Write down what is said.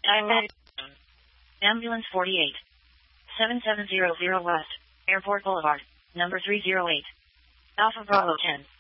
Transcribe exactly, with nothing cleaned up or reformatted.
Direct. Ambulance forty-eight. seven seven zero zero West, Airport Boulevard, number three zero eight. Alpha Bravo ten.